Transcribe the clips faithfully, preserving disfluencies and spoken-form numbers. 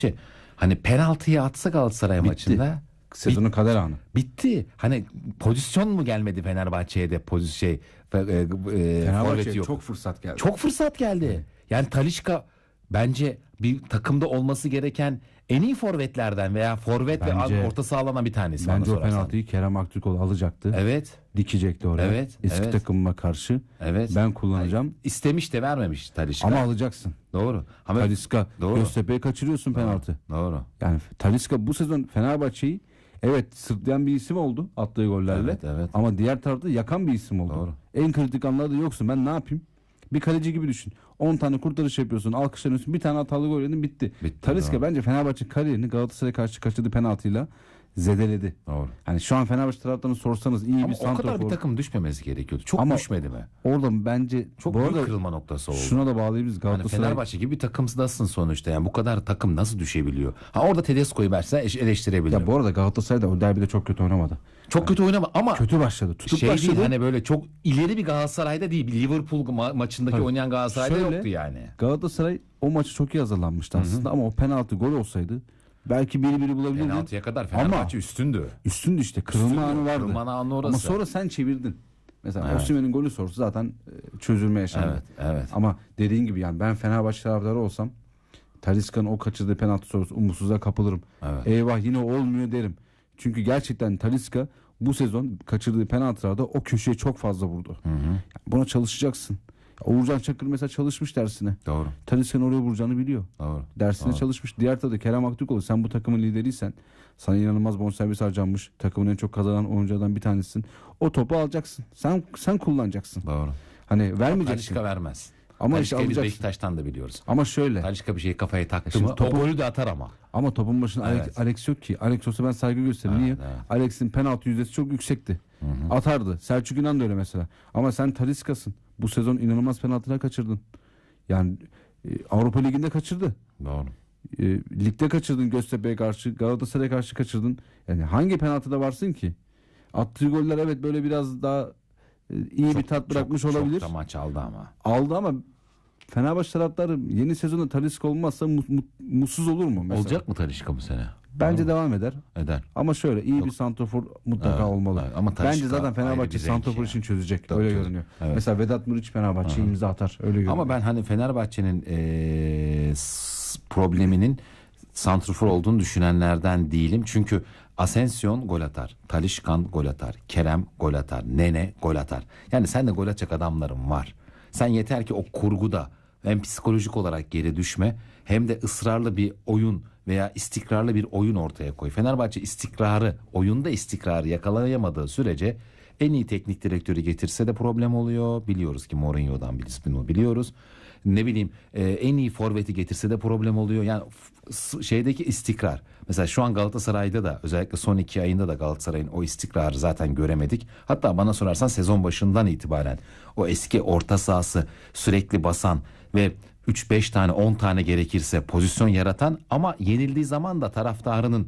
Şey, hani penaltıyı atsa Galatasaray Bitti. maçında Sezonun bit- kader anı. bitti. Hani pozisyon mu gelmedi Fenerbahçe'ye de pozisyon şey e, e, forveti Fenerbahçe'ye yok. çok fırsat geldi. Çok fırsat geldi. Yani Talisca bence bir takımda olması gereken en iyi forvetlerden veya forvet Bence- ve orta sahalanan bir tanesi. bana Bence o sorarsan. penaltıyı Kerem Aktürkoğlu alacaktı. Evet. Dikecekti oraya. Evet, Eski evet. takımıma karşı. Evet. Ben kullanacağım. Yani istemiş de vermemiş Talisca. Ama alacaksın. Doğru. Ama Talisca. Doğru. Göztepe'yi kaçırıyorsun penaltı. Doğru. Yani Talisca bu sezon Fenerbahçe'yi evet sırtlayan bir isim oldu attığı gollerle. Evet, evet. Ama diğer tarafta yakan bir isim oldu. Doğru. En kritik anlarda yoksun. Ben ne yapayım? Bir kaleci gibi düşün. on tane kurtarış yapıyorsun, alkışlanıyorsun. Bir tane hatalı gol yedin, bitti. Bitti, Talisca doğru. bence Fenerbahçe kariyerini Galatasaray'a karşı kaçırdığı penaltıyla zedeledi. Doğru. Hani şu an Fenerbahçe taraftarını sorsanız iyi Ama bir o kadar bir santrafor. takım düşmemesi gerekiyordu. Çok Ama düşmedi mi? Orada bence Çok bu büyük arada kırılma noktası oldu. şuna da bağlayabiliriz. Hani Galatasaray Fenerbahçe gibi bir takımdasın sonuçta. Yani bu kadar takım nasıl düşebiliyor? Ha orada Tedesco'yu verse eş- eleştirebilirim. ya bu arada Galatasaray da o derbide çok kötü oynamadı. Çok kötü oynama ama Kötü başladı. Tutup şey başladı. değil hani böyle çok ileri bir Galatasaray'da değil. Bir Liverpool ma- maçındaki Tabii. oynayan Galatasaray'da Şöyle, yoktu yani. Galatasaray o maçı çok iyi hazırlanmıştı aslında ama o penaltı gol olsaydı belki biri biri bulabilirdi. Penaltıya kadar Fenerbahçe üstündü. Üstündü işte. Kırılma Üstündü. anı vardı. Kırılma anı orası. Ama sonra sen çevirdin. Mesela Evet. Osimhen'in golü sorsa zaten e, çözülme yaşandı. Evet, evet. Ama dediğin gibi yani ben Fenerbahçe taraftarı olsam Talisca'nın o kaçırdığı penaltı sonrası umutsuzluğa kapılırım. Evet. Eyvah yine olmuyor derim. Çünkü gerçekten Talisca bu sezon kaçırdığı penaltılarda o köşeye çok fazla vurdu. Yani buna çalışacaksın. Uğurcan Çakır mesela çalışmış dersine. Doğru. Talisca'nın oraya vuracağını biliyor. Doğru. Dersine Doğru. çalışmış. Diğer tarafta Kerem Aktürkoğlu, sen bu takımın lideriysen, sana inanılmaz bonservis harcanmış, takımın en çok kazanan oyunculardan bir tanesisin. O topu alacaksın. Sen sen kullanacaksın. Doğru. Hani vermeyeceksin. Talisca vermez. Ama Ama işte biz alacaksın. Beşiktaş'tan da biliyoruz. Ama şöyle. Talisca bir şeyi kafaya taktı Şimdi mı topu- o golü de atar ama. Ama topun başında Alex, Evet. Alex yok ki. Alex olsa ben saygı gösteririm. Evet, Niye? evet. Alex'in penaltı yüzdesi çok yüksekti. Atardı. Selçuk İnan da öyle mesela. Ama sen Talisca'sın. Bu sezon inanılmaz penaltılar kaçırdın. Yani e, Avrupa Ligi'nde kaçırdı. Doğru. E, ligde kaçırdın, Göztepe'ye karşı, Galatasaray'a karşı kaçırdın. Yani hangi penaltıda varsın ki? Attığı goller evet böyle biraz daha e, iyi bir tat bırakmış çok, olabilir. Çok da maç aldı ama. Aldı ama Fenerbahçe taraftarı yeni sezonda Talisca olmazsa mu- mu- mutsuz olur mu mesela? Olacak mı Talisca bu sene? Bence devam eder. Eder. Ama şöyle iyi bir santrafor mutlaka Evet, olmalı. evet. Ama Talisca Bence zaten ayrı Fenerbahçe bir renk santrafor ya. için çözecek. Tabii, öyle tabii. görünüyor. Evet. Mesela Vedat Muriç Fenerbahçe imza atar. Öyle görünüyor. Ama ben hani Fenerbahçe'nin eee, s- probleminin santrfor olduğunu düşünenlerden değilim. Çünkü Asensio gol atar, Taliscan gol atar, Kerem gol atar, Nene gol atar. Yani sen de gol atacak adamların var. Sen yeter ki o kurguda hem psikolojik olarak geri düşme hem de ısrarlı bir oyun veya istikrarlı bir oyun ortaya koy. Fenerbahçe istikrarı, oyunda istikrarı yakalayamadığı sürece en iyi teknik direktörü getirse de problem oluyor. Biliyoruz ki Mourinho'dan biz bunu biliyoruz. Ne bileyim e, en iyi forveti getirse de problem oluyor. Yani f- s- şeydeki istikrar. Mesela şu an Galatasaray'da da özellikle son iki ayında da Galatasaray'ın o istikrarı zaten göremedik. Hatta bana sorarsan sezon başından itibaren o eski orta sahası sürekli basan ve üç beş tane on tane gerekirse pozisyon yaratan ama yenildiği zaman da taraftarının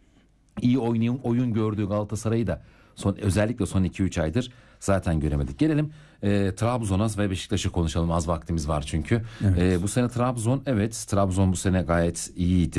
iyi oyun, oyun gördüğü Galatasaray'ı da son, özellikle son iki üç aydır zaten göremedik. Gelelim e, Trabzon'a ve Beşiktaş'ı konuşalım. Az vaktimiz var çünkü. Evet. E, bu sene Trabzon, evet Trabzon bu sene gayet iyiydi.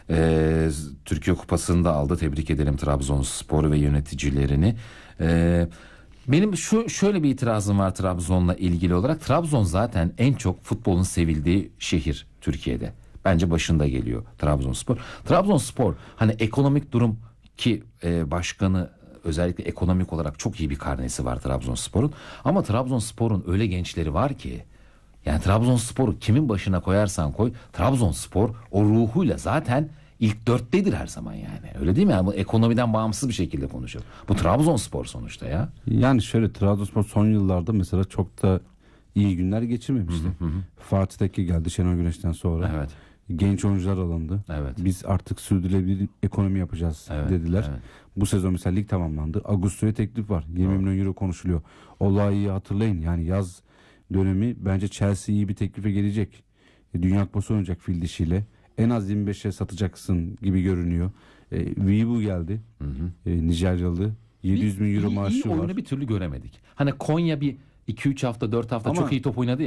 E, Türkiye Kupası'nı da aldı. Tebrik edelim Trabzonspor ve yöneticilerini. E, benim şu şöyle bir itirazım var Trabzon'la ilgili olarak. Trabzon zaten en çok futbolun sevildiği şehir Türkiye'de. Bence başında geliyor Trabzonspor. Trabzonspor hani ekonomik durum ki e, başkanı özellikle ekonomik olarak çok iyi bir karnesi var Trabzonspor'un. Ama Trabzonspor'un öyle gençleri var ki yani Trabzonspor'u kimin başına koyarsan koy Trabzonspor o ruhuyla zaten ilk dörttedir her zaman yani. Öyle değil mi? Yani bu ekonomiden bağımsız bir şekilde konuşuyor. Bu Trabzonspor sonuçta ya. Yani şöyle Trabzonspor son yıllarda mesela çok da iyi günler geçirmemişti. Fatih Tekke geldi Şenol Güneş'ten sonra. Evet. Genç oyuncular alındı. Evet. Biz artık sürdürülebilir ekonomi yapacağız Evet, dediler. evet. Bu sezon mesela lig tamamlandı. Ağustos'a teklif var. yirmi milyon euro konuşuluyor. Olayı hatırlayın. Yani yaz dönemi bence Chelsea iyi bir teklife gelecek. E, Dünya Kupası oynayacak fil dişiyle. En az yirmi beşe satacaksın gibi görünüyor. E, Vibu geldi. E, Nijeryalı. yedi yüz bin euro iyi, maaşı iyi oyunu var. bir türlü göremedik. Hani Konya bir iki üç hafta dört hafta Ama- çok iyi top oynadı ya.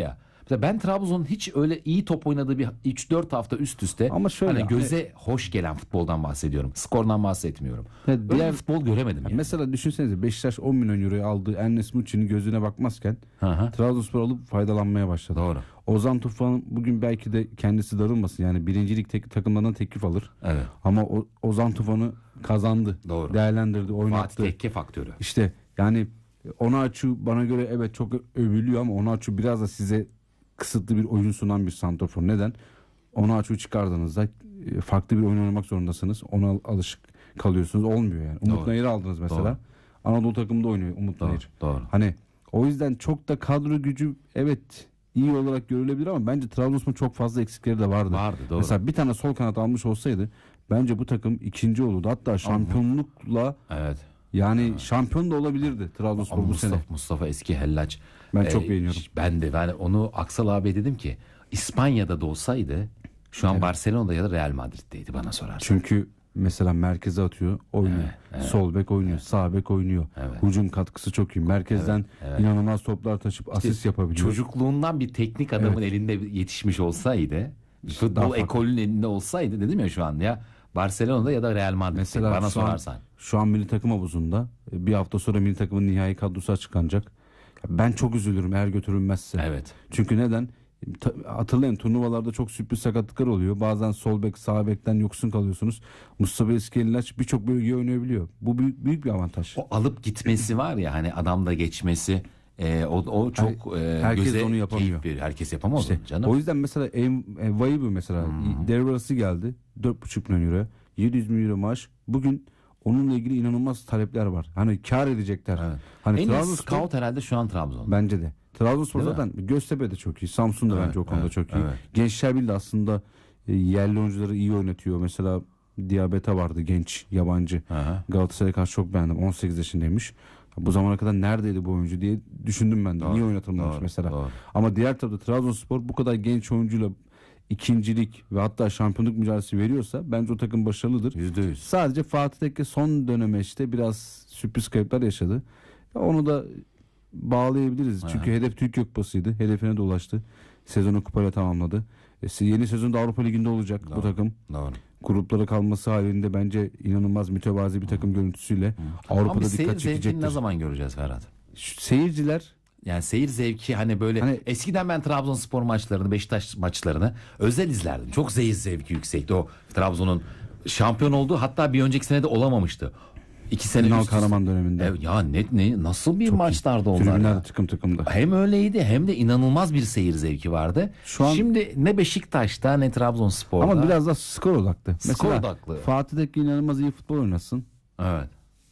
Mesela ben Trabzon'un hiç öyle iyi top oynadığı bir üç dört hafta üst üste Ama şöyle, hani göze hoş gelen futboldan bahsediyorum. Skordan bahsetmiyorum. Ya Öyle diğer- bir futbol göremedim yani. Mesela düşünsenize Beşiktaş on milyon euroya aldığı Enes Muçi'nin gözüne bakmazken Hı hı. Trabzonspor alıp faydalanmaya başladı. Doğru. Ozan Tufan bugün belki de kendisi darılmasın. Yani birincilik tek, takımlarından teklif alır. Evet. Ama o, Ozan Tufan'ı kazandı. Doğru. Değerlendirdi, oynattı. Fatih Tekke faktörü. İşte yani Onaçu bana göre evet çok övülüyor ama Onaçu biraz da size kısıtlı bir oyun sunan bir santrafor. Neden? Onaçu'yu çıkardığınızda e, farklı bir oyun oynamak zorundasınız. Ona alışık kalıyorsunuz. Olmuyor yani. Umut Doğru. Nayır'ı aldınız mesela. Doğru. Anadolu takımında oynuyor Umut Doğru. Nayır. Doğru. Hani o yüzden çok da kadro gücü evet iyi olarak görülebilir ama bence Trabzonspor'un çok fazla eksikleri de vardı. Vardı, doğru. Mesela bir tane sol kanat almış olsaydı bence bu takım ikinci olurdu. Hatta şampiyonlukla Evet. yani şampiyon da olabilirdi Trabzonspor Ama bu Mustafa, sene. Mustafa eski Hellaç. Ben çok beğeniyorum. Ben de ben onu Aksal abi dedim ki İspanya'da da olsaydı şu an Barcelona'da ya da Real Madrid'deydi bana sorarsan. Çünkü mesela merkeze atıyor, oynuyor. Evet, evet. Sol bek oynuyor, sağ bek oynuyor. Evet. Hücum katkısı çok iyi. Merkezden evet. inanılmaz toplar taşıp asist yapabiliyor. Çocukluğundan bir teknik adamın elinde yetişmiş olsaydı, futbol farklı. ekolünün elinde olsaydı dedim ya şu an ya Barcelona'da ya da Real Madrid'de Mesela bana şu an, sorarsan. şu an milli takım havuzunda e, bir hafta sonra milli takımın nihai kadrosu açıklanacak. Ya ben çok üzülürüm eğer götürülmezse. Evet. Çünkü neden? Ta- hatırlayın turnuvalarda çok sürpriz sakatlıklar oluyor. Bazen sol bek sağ bekten yoksun kalıyorsunuz. Mustafa Eskelilaç birçok bölgeye oynayabiliyor. Bu büyük, büyük bir avantaj. O alıp gitmesi var ya hani adamda geçmesi e, o, o çok e, herkes göze onu yapamıyor. keyif veriyor. Herkes yapamaz İşte, onu canım. o yüzden mesela Vaybu mesela devre arası geldi. dört buçuk milyon euro. yedi yüz milyon euro maaş. Bugün onunla ilgili inanılmaz talepler var. Hani kar edecekler. Evet. Hani En iyi Trabzonspor- scout herhalde şu an Trabzon. Bence de. Trabzonspor Değil mi? zaten Göztepe de çok iyi. Samsun da Evet, bence o konuda evet, çok iyi. evet. Gençler Birliği de aslında e, yerli oyuncuları iyi oynatıyor. Mesela Diabete vardı genç yabancı. Aha. Galatasaray'a karşı çok beğendim. on sekiz yaşındaymış. Bu zamana kadar neredeydi bu oyuncu diye düşündüm ben de. Doğru, Niye oynatılmamış doğru, mesela. doğru. Ama diğer tarafta Trabzonspor bu kadar genç oyuncuyla ikincilik ve hatta şampiyonluk mücadelesi veriyorsa bence o takım başarılıdır. Yüzde yüz. Sadece Fatih Tekke son döneme işte biraz sürpriz kayıplar yaşadı. Ya onu da bağlayabiliriz. Çünkü hedef Türkiye Kupası'ydı. Hedefine de ulaştı. Sezonu kupayla tamamladı. E, yeni sezonda Avrupa Ligi'nde olacak bu takım. Doğru. Gruplara kalması halinde bence inanılmaz mütevazi bir takım görüntüsüyle Ama Avrupa'da biz seyir dikkat zevkini çekecektir. ne zaman göreceğiz Ferhat? Şu Seyirciler Yani seyir zevki hani böyle Hani- eskiden ben Trabzonspor maçlarını, Beşiktaş maçlarını özel izlerdim. Çok seyir zevki yüksekti o Trabzon'un şampiyon olduğu, hatta bir önceki sene de olamamıştı. İki sene Ünal üst üste. Karaman döneminde. Evet, ya ne, ne nasıl bir maçlardı onlar Tribünler ya. de tıkım tıkımdı. Hem öyleydi hem de inanılmaz bir seyir zevki vardı. Şu an- Şimdi ne Beşiktaş'ta ne Trabzonspor'da. Ama biraz da skor odaklı. Skor Mesela odaklı. Fatih Tekke inanılmaz iyi futbol oynasın. Evet.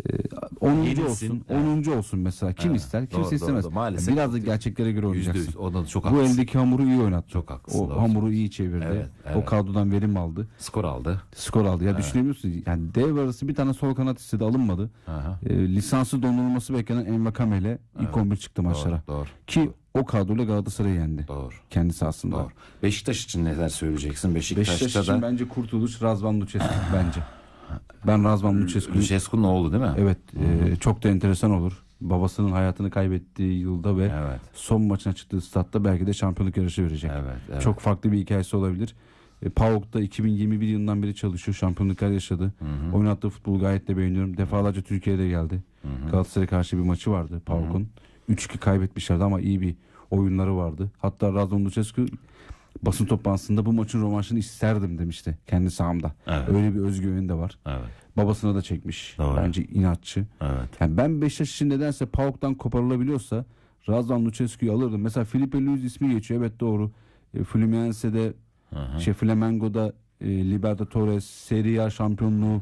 onuncu Yenilsin. olsun. Evet. onuncu olsun mesela. Kim Evet. ister? Doğru, Kimse doğru, istemez. doğru. Maalesef. Biraz da gerçeklere göre Yüzde oynayacaksın. yüz. O da çok Bu haklısın. eldeki hamuru iyi oynattı. Çok haklısın, O doğru. hamuru iyi çevirdi. Evet, O evet. kadrodan verim aldı. Skor aldı. Skor aldı. Ya düşünebiliyor musun? Yani devre arası bir tane sol kanat istedi, alınmadı. Aha. E, lisansı dondurulması beklenen Envakame ile ilk on bir çıktı maçlara. Doğru. Ki o kadroyla Galatasaray'ı yendi. Doğru. Kendisi aslında. Doğru. Beşiktaş için neler söyleyeceksin? Beşiktaş'ta Beşiktaş için da bence kurtuluş Razvan Lucescu bence. Ben Razvan Lucescu'yu Lucescu'nun oğlu değil mi? evet e, çok da enteresan olur. Babasının hayatını kaybettiği yılda ve Evet. son maçına çıktığı statta belki de şampiyonluk yarışı verecek. Evet, evet. Çok farklı bir hikayesi olabilir. E, PAOK'ta iki bin yirmi bir yılından beri çalışıyor. Şampiyonluklar yaşadı. Oynattığı futbolu gayet de beğeniyorum. Defalarca Türkiye'de geldi. Galatasaray'a karşı bir maçı vardı PAOK'un. üç iki kaybetmişlerdi ama iyi bir oyunları vardı. Hatta Razvan Lucescu basın toplantısında bu maçın rövanşını isterdim demişti kendi sahamda. Evet. Öyle bir özgüveni de var. Evet. Babasına da çekmiş. Doğru. Bence inatçı. Evet. Yani ben Beşiktaş için nedense PAOK'tan koparılabiliyorsa Razvan Lucescu'yu alırdım. Mesela Felipe Luis ismi geçiyor. Evet doğru. E, Fluminense'de şey Flamengo'da e, Libertadores, Serie A şampiyonluğu,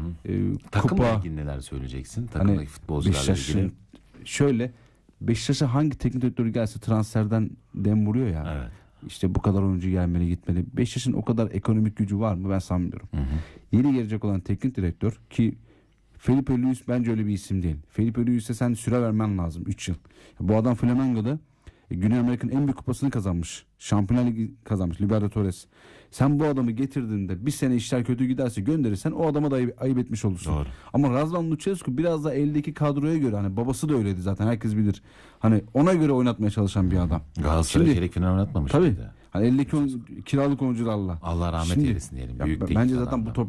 e, Takımla kupa. ilgili neler söyleyeceksin? Takımdaki Hani futbolcularla Beşiktaş'ın ilgili. şöyle Beşiktaş'a hangi teknik direktörü gelse transferden dem vuruyor ya. Evet. İşte bu kadar oyuncu gelmeli gitmeli. Beşiktaş'ın o kadar ekonomik gücü var mı ben sanmıyorum. Yeni gelecek olan teknik direktör ki Felipe Luis bence öyle bir isim değil. Felipe Luis'e sen süre vermen lazım üç yıl. Bu adam Flamengo'da E, Güney Amerika'nın en büyük kupasını kazanmış. Şampiyonlar Ligi kazanmış. Libertadores. Sen bu adamı getirdiğinde bir sene işler kötü giderse gönderirsen o adama da ayıp, ayıp etmiş olursun. Doğru. Ama Razvan Lucescu biraz da eldeki kadroya göre, hani babası da öyleydi zaten, herkes bilir. Hani ona göre oynatmaya çalışan bir adam. Galatasaray Şimdi- çeyrek final oynatmamış Tabii. mıydı? Hani eldeki on, kiralık oyuncularla. Allah rahmet Şimdi- eylesin diyelim. Ya Büyük b- teknik bence zaten adamdı. bu top